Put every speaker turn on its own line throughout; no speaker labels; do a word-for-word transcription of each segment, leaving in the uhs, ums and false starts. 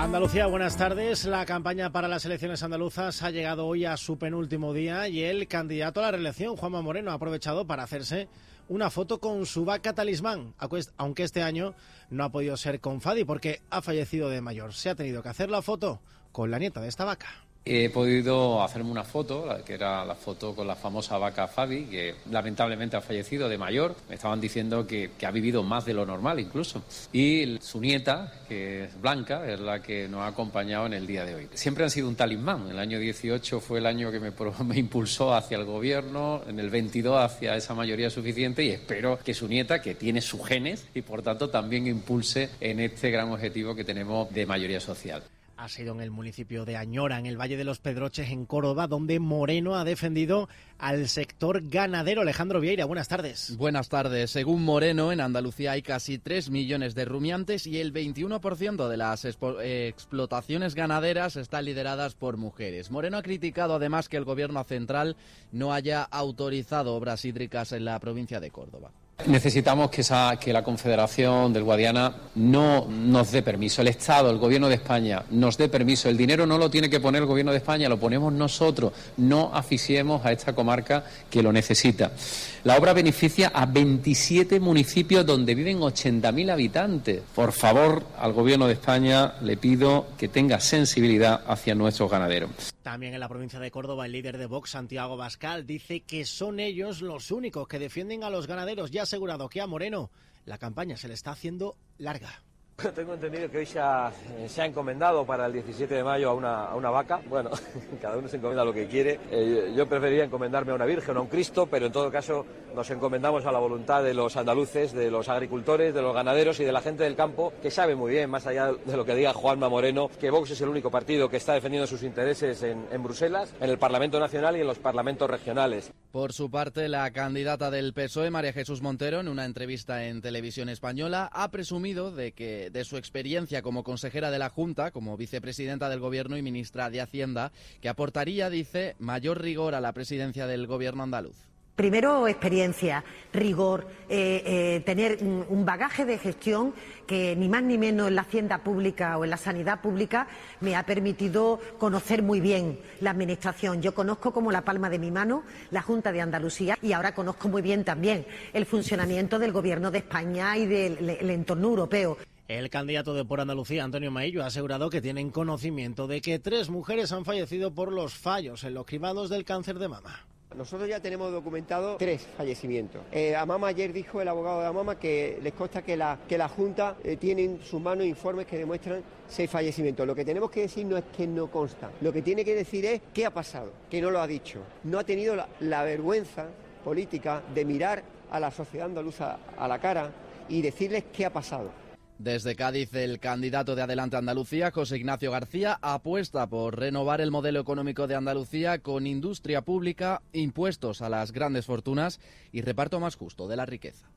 Andalucía, buenas tardes. La campaña para las elecciones andaluzas ha llegado hoy a su penúltimo día y el candidato a la reelección, Juanma Moreno, ha aprovechado para hacerse una foto con su vaca talismán, aunque este año no ha podido ser con Fadi porque ha fallecido de mayor. Se ha tenido que hacer la foto con la nieta de esta vaca.
He podido hacerme una foto, que era la foto con la famosa vaca Fadi, que lamentablemente ha fallecido de mayor. Me estaban diciendo que, que ha vivido más de lo normal incluso. Y su nieta, que es Blanca, es la que nos ha acompañado en el día de hoy. Siempre han sido un talismán. El año dieciocho fue el año que me, me impulsó hacia el gobierno, en el veintidós hacia esa mayoría suficiente, y espero que su nieta, que tiene sus genes y por tanto también impulse en este gran objetivo que tenemos de mayoría social.
Ha sido en el municipio de Añora, en el Valle de los Pedroches, en Córdoba, donde Moreno ha defendido al sector ganadero. Alejandro Vieira, buenas tardes.
Buenas tardes. Según Moreno, en Andalucía hay casi tres millones de rumiantes y el veintiuno por ciento de las expo- eh, explotaciones ganaderas están lideradas por mujeres. Moreno ha criticado además que el gobierno central no haya autorizado obras hídricas en la provincia de Córdoba.
Necesitamos que, esa, que la Confederación del Guadiana no nos dé permiso. El Estado, el Gobierno de España, nos dé permiso. El dinero no lo tiene que poner el Gobierno de España, lo ponemos nosotros. No asfixiemos a esta comarca que lo necesita. La obra beneficia a veintisiete municipios donde viven ochenta mil habitantes. Por favor, al Gobierno de España le pido que tenga sensibilidad hacia nuestros ganaderos.
También en la provincia de Córdoba, el líder de Vox, Santiago Abascal, dice que son ellos los únicos que defienden a los ganaderos y ha asegurado que a Moreno la campaña se le está haciendo larga.
Tengo entendido que hoy se ha, se ha encomendado para el diecisiete de mayo a una, a una vaca. Bueno, cada uno se encomienda lo que quiere. Eh, yo preferiría encomendarme a una virgen o a un Cristo, pero en todo caso nos encomendamos a la voluntad de los andaluces, de los agricultores, de los ganaderos y de la gente del campo, que sabe muy bien, más allá de lo que diga Juanma Moreno, que Vox es el único partido que está defendiendo sus intereses en, en Bruselas, en el Parlamento Nacional y en los parlamentos regionales.
Por su parte, la candidata del P S O E, María Jesús Montero, en una entrevista en Televisión Española, ha presumido de que de su experiencia como consejera de la Junta, como vicepresidenta del Gobierno y ministra de Hacienda, que aportaría, dice, mayor rigor a la presidencia del Gobierno andaluz.
Primero, experiencia, rigor, eh, eh, tener un bagaje de gestión que ni más ni menos en la hacienda pública o en la sanidad pública me ha permitido conocer muy bien la administración. Yo conozco como la palma de mi mano la Junta de Andalucía y ahora conozco muy bien también el funcionamiento del Gobierno de España y del, del entorno europeo.
El candidato de Por Andalucía, Antonio Maillo, ha asegurado que tienen conocimiento de que tres mujeres han fallecido por los fallos en los cribados del cáncer de mama.
Nosotros ya tenemos documentado tres fallecimientos. Eh, a Mama ayer dijo el abogado de Mama que les consta que la, que la Junta eh, tiene en sus manos informes que demuestran seis fallecimientos. Lo que tenemos que decir no es que no consta, lo que tiene que decir es qué ha pasado, que no lo ha dicho. No ha tenido la, la vergüenza política de mirar a la sociedad andaluza a la cara y decirles qué ha pasado.
Desde Cádiz, el candidato de Adelante Andalucía, José Ignacio García, apuesta por renovar el modelo económico de Andalucía con industria pública, impuestos a las grandes fortunas y reparto más justo de la riqueza.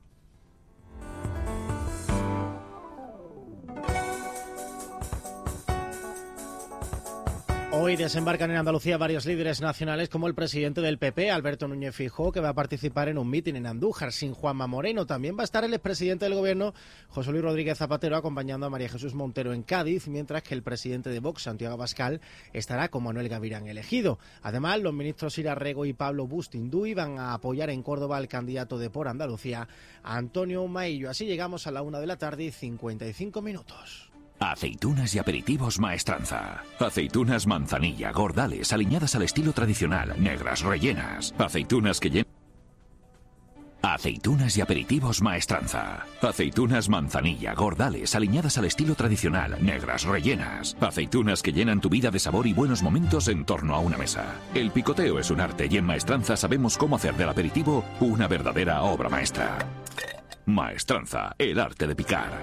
Hoy desembarcan en Andalucía varios líderes nacionales como el presidente del P P, Alberto Núñez Feijóo, que va a participar en un mitin en Andújar sin Juanma Moreno. También va a estar el expresidente del Gobierno, José Luis Rodríguez Zapatero, acompañando a María Jesús Montero en Cádiz, mientras que el presidente de Vox, Santiago Abascal, estará con Manuel Gavirán elegido. Además, los ministros Ira Rego y Pablo Bustinduy van a apoyar en Córdoba al candidato de Por Andalucía, Antonio Maillo. Así llegamos a la una de la tarde y cincuenta y cinco minutos.
Aceitunas y aperitivos Maestranza. Aceitunas manzanilla, gordales, aliñadas al estilo tradicional, negras, rellenas. Aceitunas que llenan... Aceitunas y aperitivos Maestranza. Aceitunas manzanilla, gordales, aliñadas al estilo tradicional, negras, rellenas. Aceitunas que llenan tu vida de sabor y buenos momentos en torno a una mesa. El picoteo es un arte y en Maestranza sabemos cómo hacer del aperitivo una verdadera obra maestra. Maestranza, el arte de picar.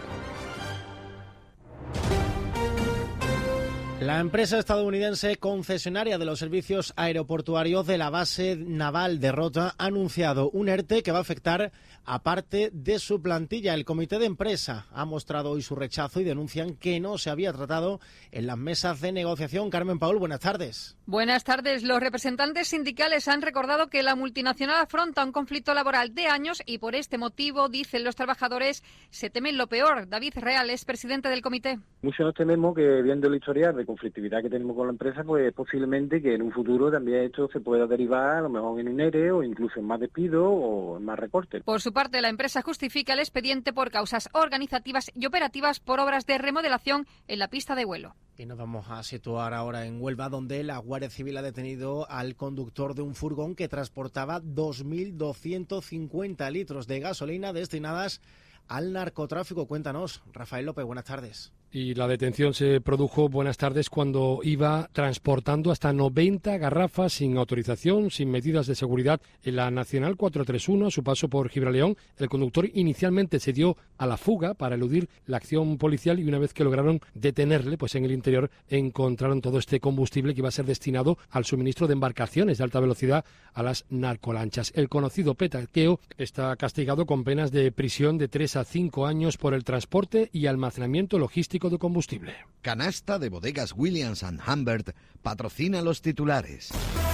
La empresa estadounidense concesionaria de los servicios aeroportuarios de la base naval de Rota ha anunciado un ERTE que va a afectar a parte de su plantilla. El comité de empresa ha mostrado hoy su rechazo y denuncian que no se había tratado en las mesas de negociación. Carmen Paul, buenas tardes.
Buenas tardes. Los representantes sindicales han recordado que la multinacional afronta un conflicto laboral de años y por este motivo, dicen los trabajadores, se temen lo peor. David Real es presidente del comité.
Muchos nos tememos que, viendo el historial de conflictividad que tenemos con la empresa, pues posiblemente que en un futuro también esto se pueda derivar a lo mejor en un E R E o incluso en más despidos o en más recortes.
Por su parte, la empresa justifica el expediente por causas organizativas y operativas por obras de remodelación en la pista de vuelo.
Y nos vamos a situar ahora en Huelva, donde la Guardia Civil ha detenido al conductor de un furgón que transportaba dos mil doscientos cincuenta litros de gasolina destinadas al narcotráfico. Cuéntanos, Rafael López, buenas tardes.
Y la detención se produjo, buenas tardes, cuando iba transportando hasta noventa garrafas sin autorización, sin medidas de seguridad en la Nacional cuatrocientos treinta y uno a su paso por Gibraleón. El conductor inicialmente se dio a la fuga para eludir la acción policial y una vez que lograron detenerle, pues en el interior encontraron todo este combustible que iba a ser destinado al suministro de embarcaciones de alta velocidad a las narcolanchas. El conocido petaqueo está castigado con penas de prisión de tres a cinco años por el transporte y almacenamiento logístico de combustible.
Canasta de bodegas Williams and Humbert patrocina los titulares.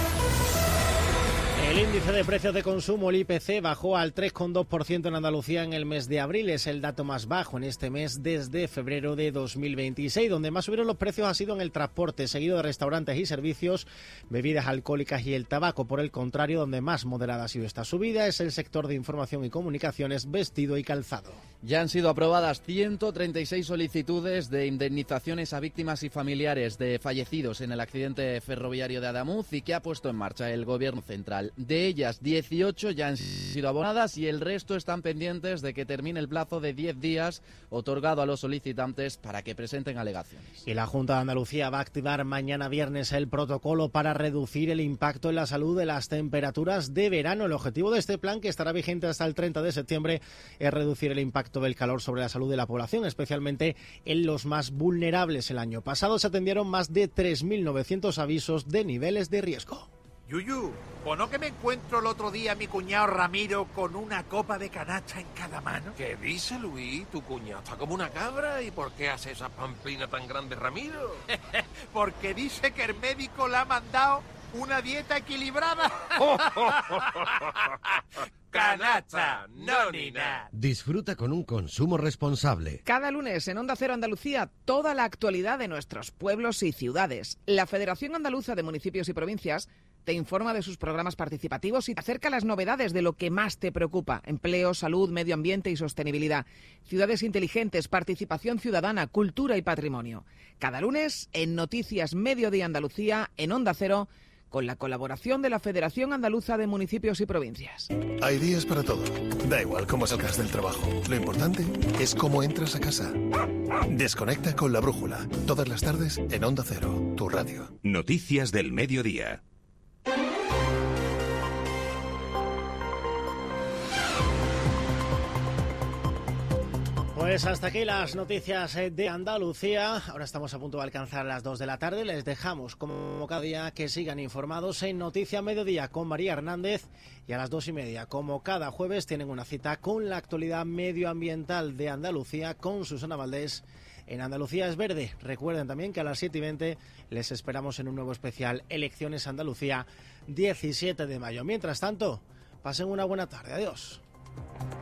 El índice de precios de consumo, el I P C, bajó al tres coma dos por ciento en Andalucía en el mes de abril. Es el dato más bajo en este mes desde febrero de dos mil veintiséis. Donde más subieron los precios ha sido en el transporte, seguido de restaurantes y servicios, bebidas alcohólicas y el tabaco. Por el contrario, donde más moderada ha sido esta subida es el sector de información y comunicaciones, vestido y calzado.
Ya han sido aprobadas ciento treinta y seis solicitudes de indemnizaciones a víctimas y familiares de fallecidos en el accidente ferroviario de Adamuz y que ha puesto en marcha el Gobierno central. De ellas, dieciocho ya han sido abonadas y el resto están pendientes de que termine el plazo de diez días otorgado a los solicitantes para que presenten alegaciones.
Y la Junta de Andalucía va a activar mañana viernes el protocolo para reducir el impacto en la salud de las temperaturas de verano. El objetivo de este plan, que estará vigente hasta el treinta de septiembre, es reducir el impacto del calor sobre la salud de la población, especialmente en los más vulnerables. El año pasado se atendieron más de tres mil novecientos avisos de niveles de riesgo.
Yuyu, ¿o no que me encuentro el otro día a mi cuñado Ramiro con una copa de canacha en cada mano?
¿Qué dice, Luis? Tu cuñado está como una cabra. ¿Y por qué hace esa pamplina tan grande, Ramiro?
Porque dice que el médico le ha mandado una dieta equilibrada. Canacha, no ni nada.
Disfruta con un consumo responsable.
Cada lunes en Onda Cero Andalucía, toda la actualidad de nuestros pueblos y ciudades. La Federación Andaluza de Municipios y Provincias te informa de sus programas participativos y te acerca las novedades de lo que más te preocupa: empleo, salud, medio ambiente y sostenibilidad, ciudades inteligentes, participación ciudadana, cultura y patrimonio. Cada lunes en Noticias Mediodía Andalucía, en Onda Cero, con la colaboración de la Federación Andaluza de Municipios y Provincias.
Hay días para todo. Da igual cómo salgas del trabajo. Lo importante es cómo entras a casa. Desconecta con La Brújula. Todas las tardes en Onda Cero, tu radio.
Noticias del mediodía.
Pues hasta aquí las noticias de Andalucía. Ahora estamos a punto de alcanzar las dos de la tarde. Les dejamos, como cada día, que sigan informados en Noticias Mediodía con María Hernández. Y a las dos y media, como cada jueves, tienen una cita con la actualidad medioambiental de Andalucía con Susana Valdés en Andalucía es Verde. Recuerden también que a las siete y veinte les esperamos en un nuevo especial Elecciones Andalucía, diecisiete de mayo. Mientras tanto, pasen una buena tarde. Adiós.